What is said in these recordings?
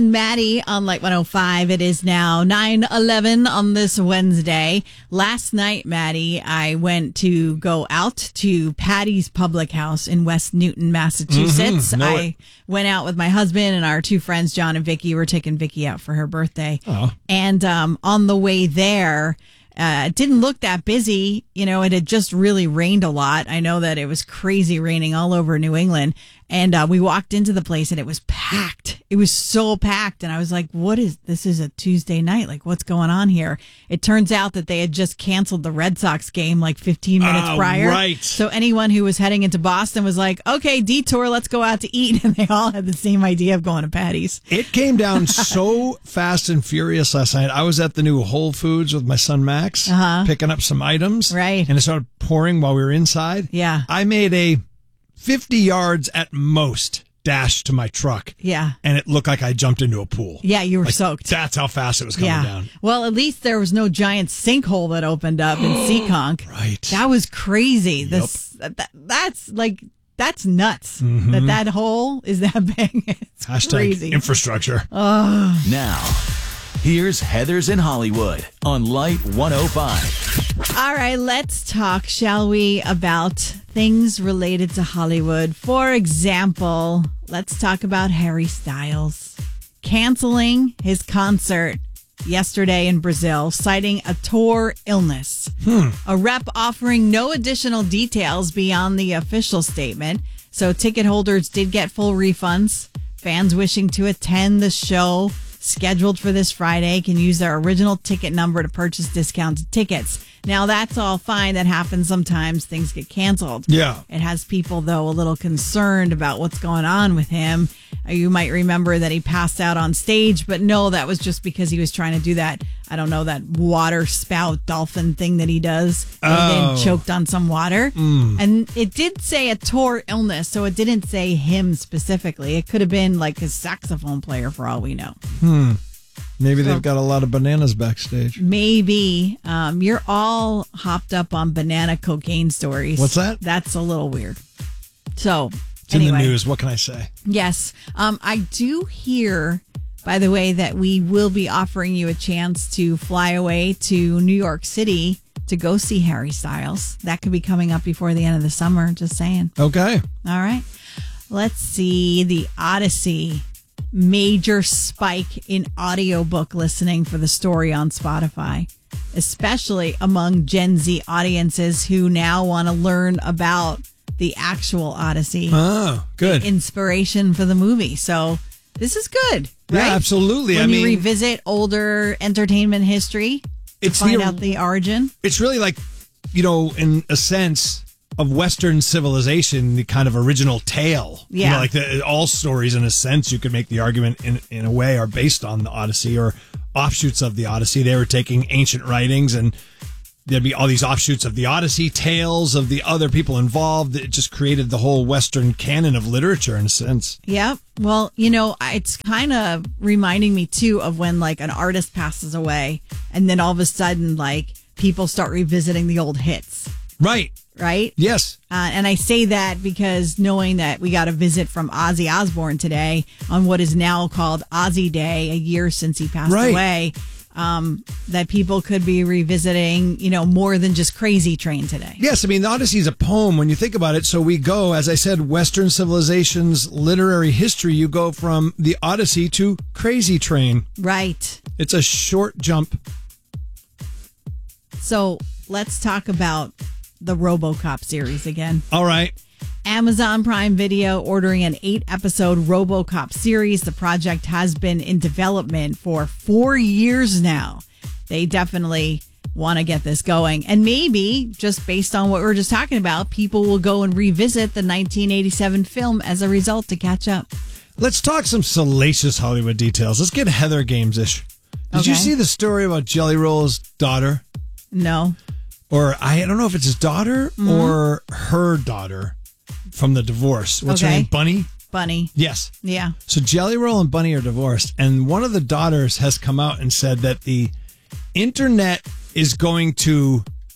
Maddie on Light 105. It is now 9:11 on this Wednesday. Last night, Maddie, I went to go out to Patty's Public House in West Newton, Massachusetts. I went out with my husband and our two friends, John and Vicky. We're taking Vicky out for her birthday. Oh. And on the way there, it didn't look that busy. You know, it had just really rained a lot. I know that it was crazy raining all over New England. And we walked into the place and it was packed. It was so packed. And I was like, this is a Tuesday night. Like, what's going on here? It turns out that they had just canceled the Red Sox game like 15 minutes prior. Right. So anyone who was heading into Boston was like, okay, detour, let's go out to eat. And they all had the same idea of going to Patty's. It came down so fast and furious last night. I was at the new Whole Foods with my son Max, picking up some items. Right. And it started pouring while we were inside. Yeah. I made a 50 yards at most dash to my truck. Yeah. And it looked like I jumped into a pool. Yeah, you were soaked. That's how fast it was coming down. Well, at least there was no giant sinkhole that opened up in Seekonk. Right. That was crazy. Yep. That's nuts. That hole is that big. It's Hashtag crazy. infrastructure. Now, here's Heather's in Hollywood on Light 105. All right, let's talk, shall we, about things related to Hollywood. For example, let's talk about Harry Styles canceling his concert yesterday in Brazil, citing a tour illness. A rep offering no additional details beyond the official statement. So ticket holders did get full refunds. Fans wishing to attend the show scheduled for this Friday can use their original ticket number to purchase discounted tickets. Now, that's all fine. That happens sometimes. Things get canceled. Yeah. It has people, though, a little concerned about what's going on with him. You might remember that he passed out on stage, but no, that was just because he was trying to do that, I don't know, that water spout dolphin thing that he does. And then choked on some water. And it did say a tour illness, so it didn't say him specifically. It could have been like his saxophone player for all we know. Maybe they've got a lot of bananas backstage. Maybe. You're all hopped up on banana cocaine stories. What's that? That's a little weird. So, It's in the news. What can I say? Yes. I do hear, by the way, that we will be offering you a chance to fly away to New York City to go see Harry Styles. That could be coming up before the end of the summer. Just saying. Okay. All right. Let's see. The Odyssey. Major spike in audiobook listening for the story on Spotify, especially among Gen Z audiences who now want to learn about the actual Odyssey. Oh, good. The inspiration for the movie. So this is good, right? Yeah, absolutely. When you revisit older entertainment history, find out the origin. It's really like, you know, in a sense of Western civilization, the kind of original tale. Yeah. You know, like all stories, in a sense, you could make the argument in a way are based on the Odyssey or offshoots of the Odyssey. They were taking ancient writings and there'd be all these offshoots of the Odyssey, tales of the other people involved. It just created the whole Western canon of literature in a sense. Yeah. Well, you know, it's kind of reminding me too of when like an artist passes away and then all of a sudden like people start revisiting the old hits. Right. Right? Yes. And I say that because knowing that we got a visit from Ozzy Osbourne today on what is now called Ozzy Day, a year since he passed away, that people could be revisiting, you know, more than just Crazy Train today. Yes, I mean, the Odyssey is a poem when you think about it. So we go, as I said, Western civilization's literary history. You go from the Odyssey to Crazy Train. Right. It's a short jump. So let's talk about the RoboCop series again. All right. Amazon Prime Video ordering an 8-episode RoboCop series. The project has been in development for 4 years now. They definitely want to get this going. And maybe, just based on what we were just talking about, people will go and revisit the 1987 film as a result to catch up. Let's talk some salacious Hollywood details. Let's get Heather Games-ish. Did you see the story about Jelly Roll's daughter? No. Or I don't know if it's his daughter or her daughter from the divorce. What's her name? Bunny? Bunny. Yes. Yeah. So Jelly Roll and Bunny are divorced. And one of the daughters has come out and said that the internet is going to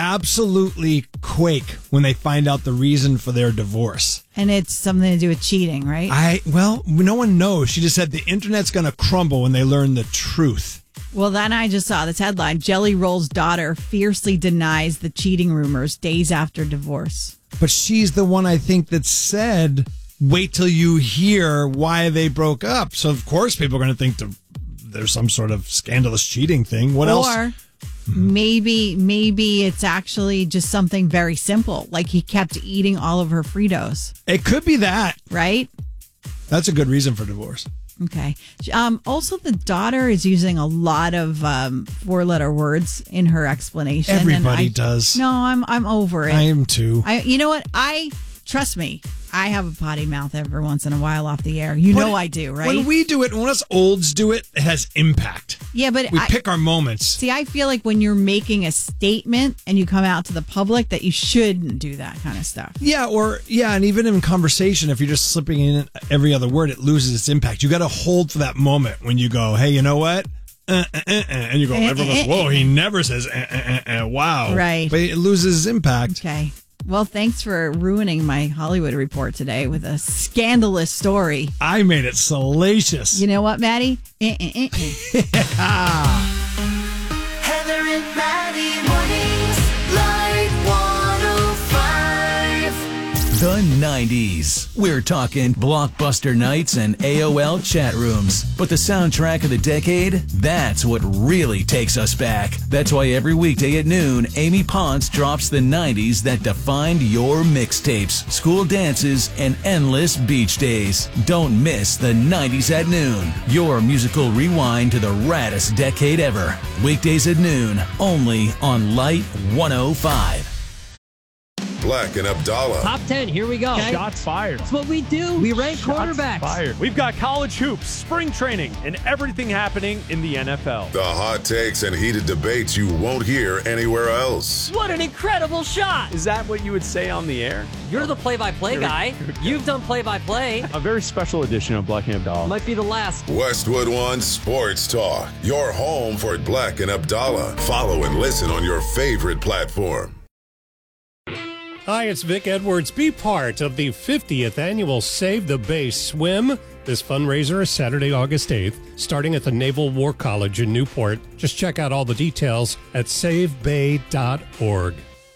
absolutely quake when they find out the reason for their divorce. And it's something to do with cheating, right? Well, no one knows. She just said the internet's going to crumble when they learn the truth. Well, then I just saw this headline. Jelly Roll's daughter fiercely denies the cheating rumors days after divorce. But she's the one, I think, that said, wait till you hear why they broke up. So, of course, people are going to think there's some sort of scandalous cheating thing. What else? Or maybe it's actually just something very simple. Like he kept eating all of her Fritos. It could be that. Right? That's a good reason for divorce. Okay. Also, the daughter is using a lot of 4-letter words in her explanation. Everybody does. No, I'm over it. I am too. You know what? Trust me. I have a potty mouth every once in a while off the air. You know I do, right? When we do it, when us olds do it, it has impact. Yeah, but we pick our moments. See, I feel like when you're making a statement and you come out to the public that you shouldn't do that kind of stuff. Yeah, and even in conversation, if you're just slipping in every other word, it loses its impact. You got to hold for that moment when you go, hey, you know what? And you go, everyone goes, whoa, he never says, wow. Right. But it loses its impact. Okay. Well, thanks for ruining my Hollywood report today with a scandalous story. I made it salacious. You know what, Maddie? Heather and Maddie mornings, Light 105. The 90s. We're talking blockbuster nights and AOL chat rooms. But the soundtrack of the decade, that's what really takes us back. That's why every weekday at noon, Amy Ponce drops the 90s that defined your mixtapes, school dances, and endless beach days. Don't miss the 90s at noon. Your musical rewind to the raddest decade ever. Weekdays at noon, only on Light 105. Black and Abdallah. Top 10, here we go. Okay. Shots fired. That's what we do. We rank quarterbacks. Fired. We've got college hoops, spring training, and everything happening in the NFL. The hot takes and heated debates you won't hear anywhere else. What an incredible shot. Is that what you would say on the air? You're the play-by-play guy. You've done play-by-play. A very special edition of Black and Abdallah. Might be the last. Westwood One Sports Talk. Your home for Black and Abdallah. Follow and listen on your favorite platform. Hi, it's Vic Edwards. Be part of the 50th annual Save the Bay Swim. This fundraiser is Saturday, August 8th, starting at the Naval War College in Newport. Just check out all the details at savebay.org.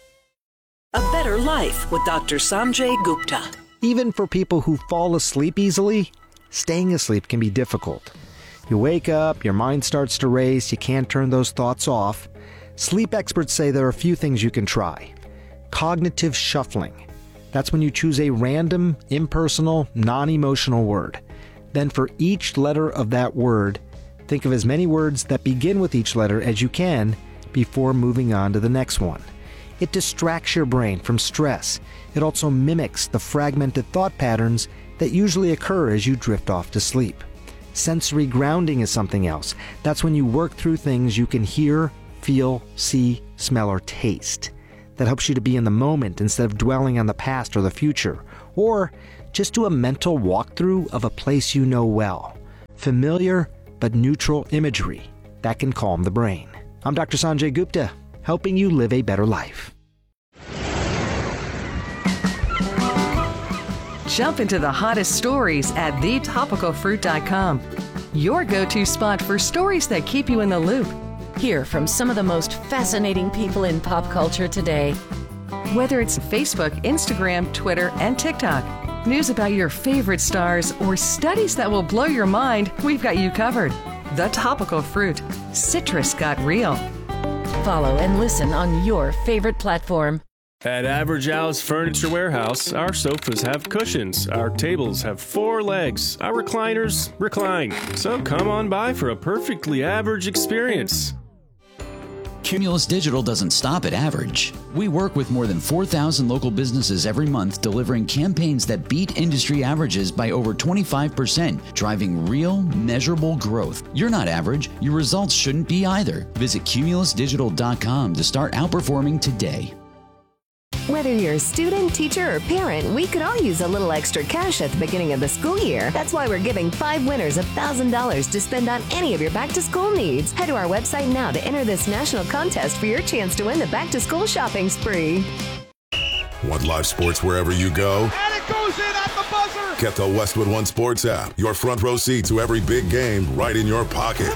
A better life with Dr. Sanjay Gupta. Even for people who fall asleep easily, staying asleep can be difficult. You wake up, your mind starts to race, you can't turn those thoughts off. Sleep experts say there are a few things you can try. Cognitive shuffling. That's when you choose a random, impersonal, non-emotional word. Then for each letter of that word, think of as many words that begin with each letter as you can before moving on to the next one. It distracts your brain from stress. It also mimics the fragmented thought patterns that usually occur as you drift off to sleep. Sensory grounding is something else. That's when you work through things you can hear, feel, see, smell, or taste. That helps you to be in the moment instead of dwelling on the past or the future. Or just do a mental walkthrough of a place you know well. Familiar but neutral imagery that can calm the brain. I'm Dr. Sanjay Gupta, helping you live a better life. Jump into the hottest stories at thetopicalfruit.com. Your go-to spot for stories that keep you in the loop. Hear from some of the most fascinating people in pop culture today. Whether it's Facebook, Instagram, Twitter, and TikTok, news about your favorite stars, or studies that will blow your mind, we've got you covered. The Topical Fruit. Citrus got real. Follow and listen on your favorite platform. At Average Al's Furniture Warehouse, our sofas have cushions, our tables have 4 legs, our recliners recline. So come on by for a perfectly average experience. Cumulus Digital doesn't stop at average. We work with more than 4,000 local businesses every month, delivering campaigns that beat industry averages by over 25%, driving real, measurable growth. You're not average. Your results shouldn't be either. Visit cumulusdigital.com to start outperforming today. Whether you're a student, teacher, or parent, we could all use a little extra cash at the beginning of the school year. That's why we're giving 5 winners $1,000 to spend on any of your back-to-school needs. Head to our website now to enter this national contest for your chance to win the back-to-school shopping spree. Want live sports wherever you go? And it goes in at the buzzer! Get the Westwood One Sports app. Your front row seat to every big game right in your pocket.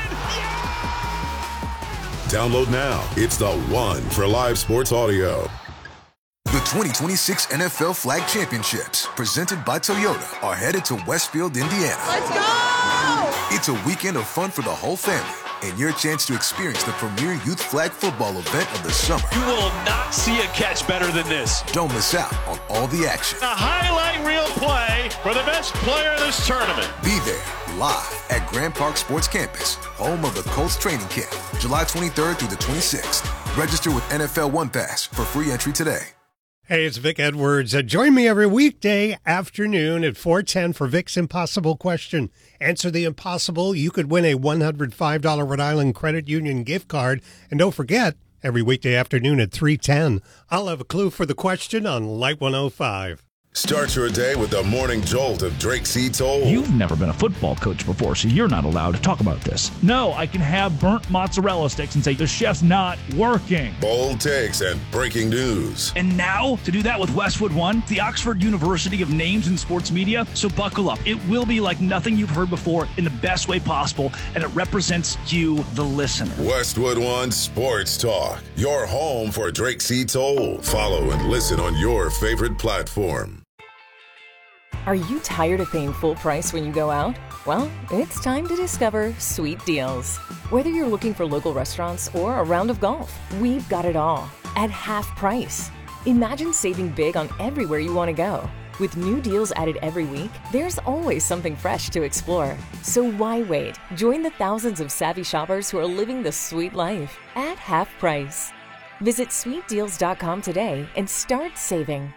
Download now. It's the one for live sports audio. The 2026 NFL Flag Championships, presented by Toyota, are headed to Westfield, Indiana. Let's go! It's a weekend of fun for the whole family and your chance to experience the premier youth flag football event of the summer. You will not see a catch better than this. Don't miss out on all the action. A highlight reel play for the best player in this tournament. Be there live at Grand Park Sports Campus, home of the Colts training camp, July 23rd through the 26th. Register with NFL One Pass for free entry today. Hey, it's Vic Edwards. Join me every weekday afternoon at 4:10 for Vic's Impossible Question. Answer the impossible. You could win a $105 Rhode Island Credit Union gift card. And don't forget, every weekday afternoon at 3:10, I'll have a clue for the question on Light 105. Start your day with the morning jolt of Drake C. Toll. You've never been a football coach before, so you're not allowed to talk about this. No, I can have burnt mozzarella sticks and say the chef's not working. Bold takes and breaking news. And now, to do that with Westwood One, the Oxford University of Names in Sports Media, so buckle up. It will be like nothing you've heard before in the best way possible, and it represents you, the listener. Westwood One Sports Talk, your home for Drake C. Toll. Follow and listen on your favorite platform. Are you tired of paying full price when you go out? Well, it's time to discover Sweet Deals. Whether you're looking for local restaurants or a round of golf, we've got it all at half price. Imagine saving big on everywhere you want to go. With new deals added every week, there's always something fresh to explore. So why wait? Join the thousands of savvy shoppers who are living the sweet life at half price. Visit sweetdeals.com today and start saving.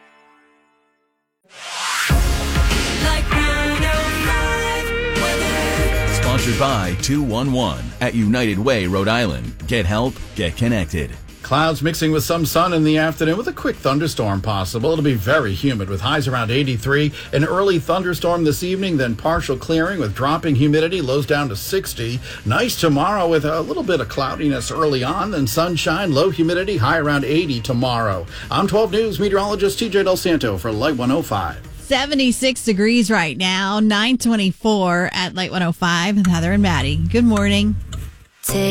Sponsored by 211 at United Way, Rhode Island. Get help, get connected. Clouds mixing with some sun in the afternoon with a quick thunderstorm possible. It'll be very humid with highs around 83. An early thunderstorm this evening, then partial clearing with dropping humidity, lows down to 60. Nice tomorrow with a little bit of cloudiness early on, then sunshine, low humidity, high around 80 tomorrow. I'm 12 News meteorologist TJ Del Santo for Light 105. 76 degrees right now, 9:24 at Light 105 with Heather and Maddie. Good morning.